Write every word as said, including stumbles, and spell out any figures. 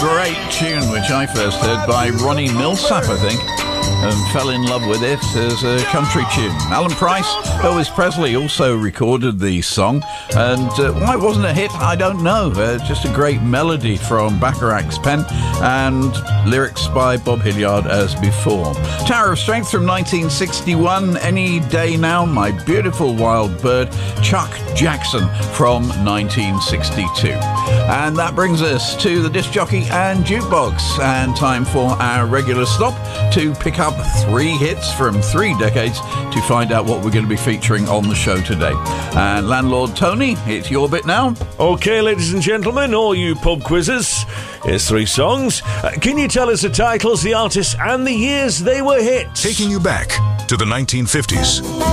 great tune which I first heard by Ronnie Millsap, I think, and fell in love with it as a country tune. Alan Price, Elvis Presley also recorded the song, and uh, why it wasn't a hit, I don't know. Uh, just a great melody from Bacharach's pen, and lyrics by Bob Hilliard as before. Tower of Strength from nineteen sixty-one, Any Day Now, My Beautiful Wild Bird, Chuck Jackson from nineteen sixty-two. And that brings us to the disc jockey and jukebox, and time for our regular stop to pick up three hits from three decades to find out what we're going to be featuring on the show today. And Landlord Tony, it's your bit now. OK, ladies and gentlemen, all you pub quizzes, here's three songs. Uh, can you tell us the titles, the artists and the years they were hits? Taking you back to the nineteen fifties.